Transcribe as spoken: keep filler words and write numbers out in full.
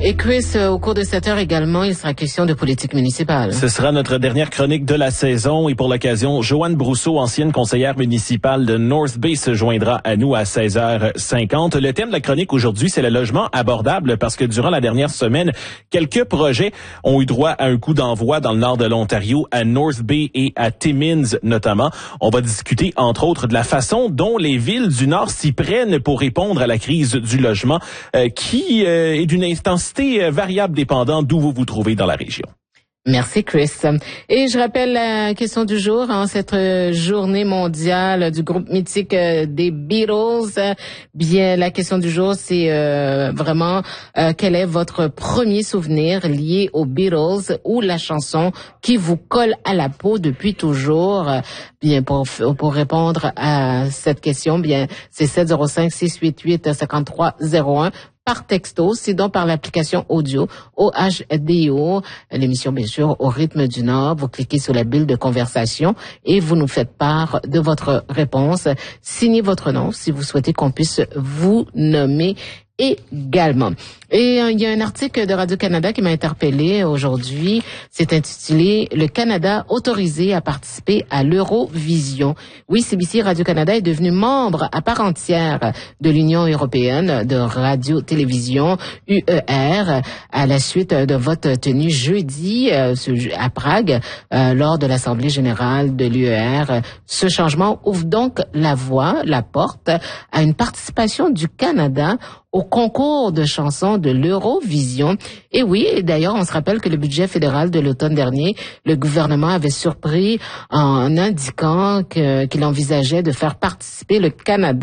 Et Chris, au cours de cette heure également, il sera question de politique municipale. Ce sera notre dernière chronique de la saison et pour l'occasion, Joanne Brousseau, ancienne conseillère municipale de North Bay, se joindra à nous à seize heures cinquante. Le thème de la chronique aujourd'hui, c'est le logement abordable parce que durant la dernière semaine, quelques projets ont eu droit à un coup d'envoi dans le nord de l'Ontario, à North Bay et à Timmins notamment. On va discuter entre autres de la façon dont les villes du nord s'y prennent pour répondre à la crise du logement euh, qui euh, est d'une intensité variable dépendant d'où vous vous trouvez dans la région. Merci Chris. Et je rappelle la question du jour en cette journée mondiale du groupe mythique des Beatles. Bien, la question du jour, c'est euh, vraiment euh, quel est votre premier souvenir lié aux Beatles ou la chanson qui vous colle à la peau depuis toujours. Bien, pour pour répondre à cette question, bien c'est sept zéro cinq, six huit huit, cinq trois zéro un. Par texto, sinon par l'application audio O H D O, l'émission bien sûr au rythme du Nord. Vous cliquez sur la bulle de conversation et vous nous faites part de votre réponse. Signez votre nom si vous souhaitez qu'on puisse vous nommer également. Et euh, il y a un article de Radio-Canada qui m'a interpellé aujourd'hui. C'est intitulé « Le Canada autorisé à participer à l'Eurovision ». Oui, C B C Radio-Canada est devenu membre à part entière de l'Union européenne de radio-télévision U E R à la suite d'un vote tenu jeudi euh, à Prague euh, lors de l'Assemblée générale de l'U E R. Ce changement ouvre donc la voie, la porte à une participation du Canada au concours de chansons de l'Eurovision. Et oui, d'ailleurs, on se rappelle que le budget fédéral de l'automne dernier, le gouvernement avait surpris en indiquant que, qu'il envisageait de faire participer le Canada